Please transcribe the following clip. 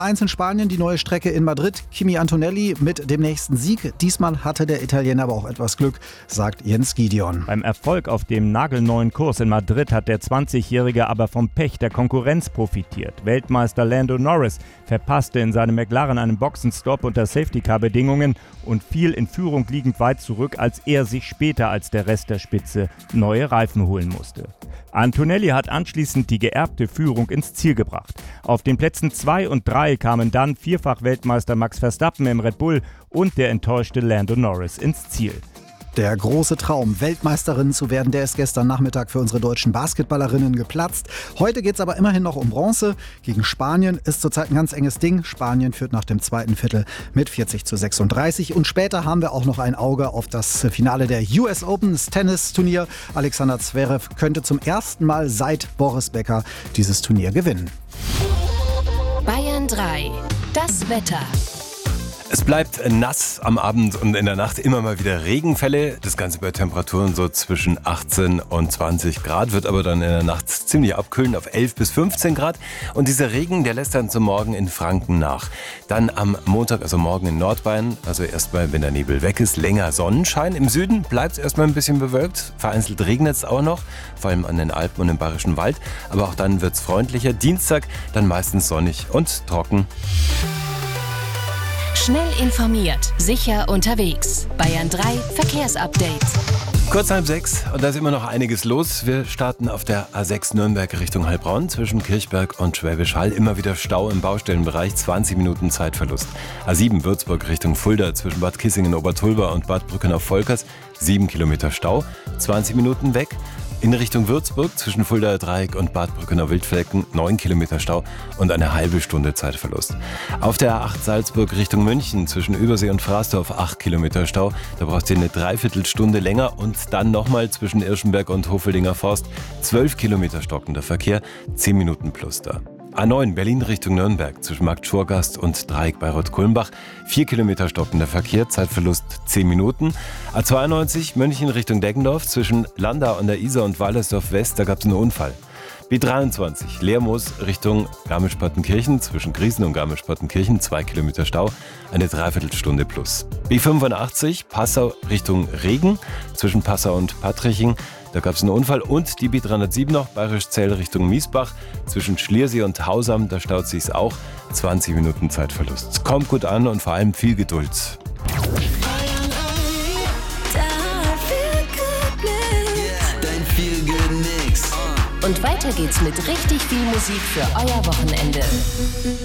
1 in Spanien, die neue Strecke in Madrid. Kimi Antonelli mit dem nächsten Sieg. Diesmal hatte der Italiener aber auch etwas Glück, sagt Jens Gideon. Beim Erfolg auf dem nagelneuen Kurs in Madrid hat der 20-Jährige aber vom Pech der Konkurrenz profitiert. Weltmeister Lando Norris verpasste in seinem McLaren einen Boxenstopp unter Safety-Car-Bedingungen und fiel in Führung liegend weit zurück, als er sich später als der Rest der Spitze neue Reifen holen musste. Antonelli hat anschließend die geerbte Führung ins Ziel gebracht. Auf den Plätzen 2 und 3 kamen dann Vierfach-Weltmeister Max Verstappen im Red Bull und der enttäuschte Lando Norris ins Ziel. Der große Traum, Weltmeisterin zu werden, der ist gestern Nachmittag für unsere deutschen Basketballerinnen geplatzt. Heute geht es aber immerhin noch um Bronze. Gegen Spanien ist zurzeit ein ganz enges Ding. Spanien führt nach dem zweiten Viertel mit 40:36. Und später haben wir auch noch ein Auge auf das Finale der US Open, das Tennisturnier. Alexander Zverev könnte zum ersten Mal seit Boris Becker dieses Turnier gewinnen. Bayern 3, das Wetter. Es bleibt nass am Abend und in der Nacht, immer mal wieder Regenfälle. Das Ganze bei Temperaturen so zwischen 18 und 20 Grad, wird aber dann in der Nacht ziemlich abkühlen auf 11 bis 15 Grad. Und dieser Regen, der lässt dann zum Morgen in Franken nach. Dann am Montag, also morgen in Nordbayern, also erstmal, wenn der Nebel weg ist, länger Sonnenschein. Im Süden bleibt es erstmal ein bisschen bewölkt. Vereinzelt regnet es auch noch, vor allem an den Alpen und im Bayerischen Wald. Aber auch dann wird es freundlicher. Dienstag dann meistens sonnig und trocken. Schnell informiert, sicher unterwegs. Bayern 3 Verkehrsupdate. Kurz 5:30 und da ist immer noch einiges los. Wir starten auf der A6 Nürnberg Richtung Heilbronn zwischen Kirchberg und Schwäbisch Hall. Immer wieder Stau im Baustellenbereich, 20 Minuten Zeitverlust. A7 Würzburg Richtung Fulda zwischen Bad Kissingen, Obertulba und Bad Brückenau-Volkers. 7 Kilometer Stau, 20 Minuten weg. In Richtung Würzburg zwischen Fuldaer Dreieck und Bad Brückenau-Wildflecken 9 Kilometer Stau und eine halbe Stunde Zeitverlust. Auf der A8 Salzburg Richtung München zwischen Übersee und Frasdorf 8 Kilometer Stau. Da braucht ihr eine Dreiviertelstunde länger und dann nochmal zwischen Irschenberg und Hofeldinger Forst 12 Kilometer stockender Verkehr, 10 Minuten plus da. A9 Berlin Richtung Nürnberg zwischen Markt Schurgast und Dreieck Bayreuth-Kulmbach 4 Kilometer stockender Verkehr, Zeitverlust 10 Minuten. A92 München Richtung Deggendorf zwischen Landau an der Isar und Wallersdorf West, da gab es einen Unfall. B23 Lermoos Richtung Garmisch-Partenkirchen zwischen Griesen und Garmisch-Partenkirchen 2 Kilometer Stau, eine Dreiviertelstunde plus. B85 Passau Richtung Regen zwischen Passau und Patriching, da gab es einen Unfall. Und die B307 noch Bayerisch-Zell Richtung Miesbach zwischen Schliersee und Hausam, da staut sich's auch, 20 Minuten Zeitverlust. Kommt gut an und vor allem viel Geduld. Und weiter geht's mit richtig viel Musik für euer Wochenende.